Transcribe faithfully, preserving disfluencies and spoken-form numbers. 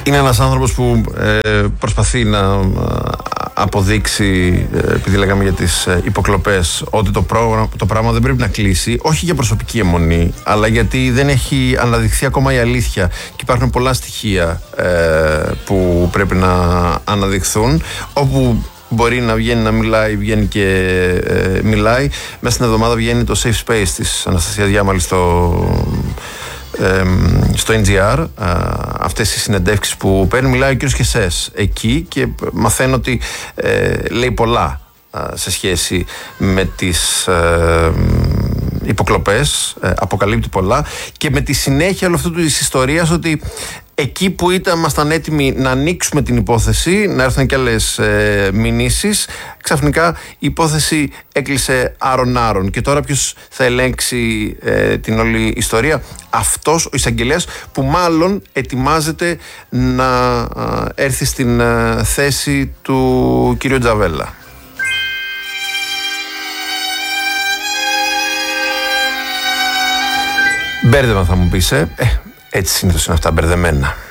Είναι ένας άνθρωπος που ε, προσπαθεί να αποδείξει, ε, επειδή λέγαμε για τις ε, υποκλοπές, ότι το, πρόγραμμα, το πράγμα δεν πρέπει να κλείσει, όχι για προσωπική αιμονή, αλλά γιατί δεν έχει αναδειχθεί ακόμα η αλήθεια και υπάρχουν πολλά στοιχεία ε, που πρέπει να αναδειχθούν, όπου μπορεί να βγαίνει να μιλάει, βγαίνει και ε, μιλάει. Μέσα στην εβδομάδα βγαίνει το Safe Space της Αναστασίας Διάμαλη στο... Ε, στο εν τζι αρ, ε, αυτές οι συνεντεύξεις που παίρνει, μιλάει ο κύριος Χεσές εκεί και μαθαίνω ότι ε, λέει πολλά ε, σε σχέση με τις ε, υποκλοπές, ε, αποκαλύπτει πολλά και με τη συνέχεια όλου αυτού της ιστορίας, ότι εκεί που ήταν, ήμασταν έτοιμοι να ανοίξουμε την υπόθεση, να έρθουν και άλλες ε, μηνύσεις, ξαφνικά η υπόθεση έκλεισε άρον-άρον. Και τώρα ποιος θα ελέγξει ε, την όλη ιστορία? Αυτός ο εισαγγελέας που μάλλον ετοιμάζεται να ε, έρθει στην ε, θέση του κύριου Τζαβέλα. Μπέρδεμα θα μου πεις, ε, ε έτσι συνήθως είναι αυτά, μπερδεμένα.